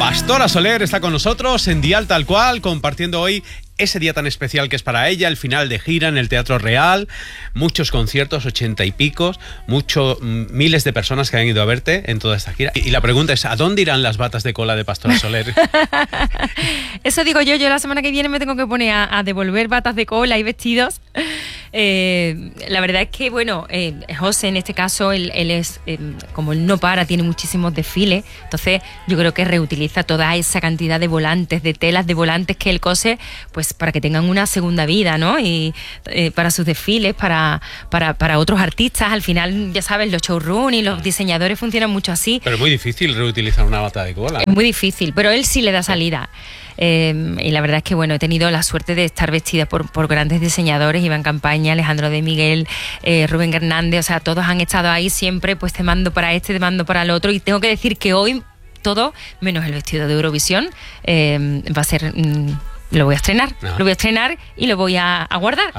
Pastora Soler está con nosotros en Dial Tal Cual, compartiendo hoy ese día tan especial que es para ella, el final de gira en el Teatro Real, muchos conciertos, 80 y picos, miles de personas que han ido a verte en toda esta gira. Y la pregunta es, ¿a dónde irán las batas de cola de Pastora Soler? Eso digo yo la semana que viene me tengo que poner a devolver batas de cola y vestidos. La verdad es que, bueno, José en este caso, él es, como él no para, tiene muchísimos desfiles, entonces yo creo que reutiliza toda esa cantidad de volantes, de telas de volantes que él cose, pues para que tengan una segunda vida, ¿no? Y para sus desfiles, para otros artistas. Al final, ya sabes, los showrooms y los diseñadores funcionan mucho así. Pero es muy difícil reutilizar una bata de cola. Es muy difícil, pero él sí le da salida. Y la verdad es que, bueno, he tenido la suerte de estar vestida por grandes diseñadores, Iván Campaña, Alejandro de Miguel, Rubén Hernández, o sea, todos han estado ahí siempre, pues te mando para este, te mando para el otro, y tengo que decir que hoy todo, menos el vestido de Eurovisión, va a ser... Lo voy a estrenar, Lo voy a estrenar y lo voy a guardar.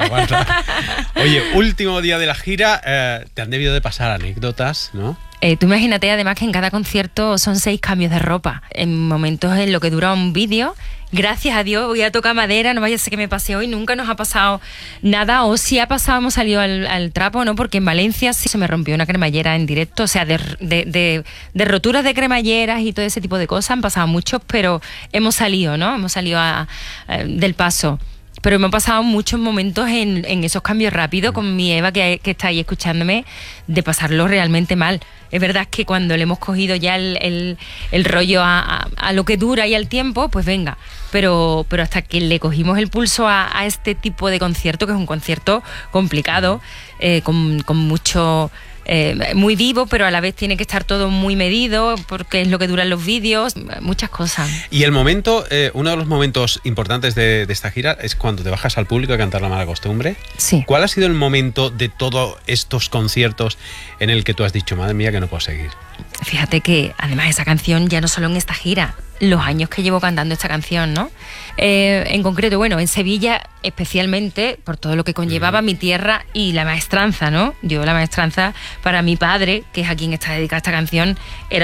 Oye, último día de la gira, te han debido de pasar anécdotas, ¿no? Tú imagínate además que en cada concierto son 6 cambios de ropa. En momentos en lo que dura un vídeo, gracias a Dios, voy a tocar madera, no vaya a ser que me pase hoy, nunca nos ha pasado nada, o si ha pasado hemos salido al trapo, ¿no? Porque en Valencia sí se me rompió una cremallera en directo, o sea, de roturas de cremalleras y todo ese tipo de cosas han pasado muchos, pero hemos salido, ¿no? Hemos salido del paso. Pero me han pasado muchos momentos en esos cambios rápidos con mi Eva, que está ahí escuchándome, de pasarlo realmente mal. Es verdad que cuando le hemos cogido ya el rollo a lo que dura y al tiempo, pues venga. Pero hasta que le cogimos el pulso a este tipo de concierto, que es un concierto complicado, con mucho... muy vivo, pero a la vez tiene que estar todo muy medido, porque es lo que duran los vídeos, muchas cosas. Y el momento, uno de los momentos importantes de esta gira es cuando te bajas al público a cantar La Mala Costumbre. Sí. ¿Cuál ha sido el momento de todos estos conciertos en el que tú has dicho, madre mía, que no puedo seguir? Fíjate que además esa canción, ya no solo en esta gira, los años que llevo cantando esta canción, ¿no? En concreto, bueno, en Sevilla especialmente, por todo lo que conllevaba mi tierra y la maestranza, ¿no? Yo la maestranza, para mi padre, que es a quien está dedicada esta canción, era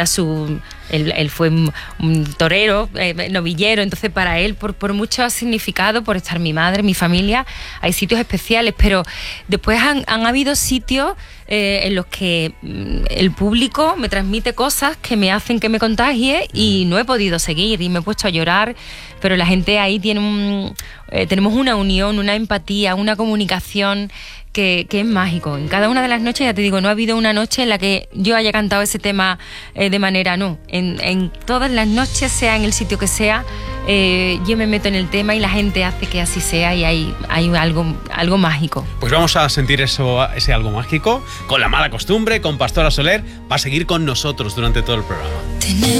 él fue un torero, novillero, entonces para él, por mucho significado, por estar mi madre, mi familia, hay sitios especiales, pero después han habido sitios en los que el público me transmite cosas que me hacen que me contagie y no he podido seguir y me he puesto a llorar, pero la gente ahí tiene tenemos una unión, una empatía, una comunicación que es mágico. En cada una de las noches, ya te digo, no ha habido una noche en la que yo haya cantado ese tema de manera, no. En todas las noches, sea en el sitio que sea, yo me meto en el tema y la gente hace que así sea y hay algo mágico. Pues vamos a sentir ese algo mágico con La Mala Costumbre, con Pastora Soler. Va a seguir con nosotros durante todo el programa.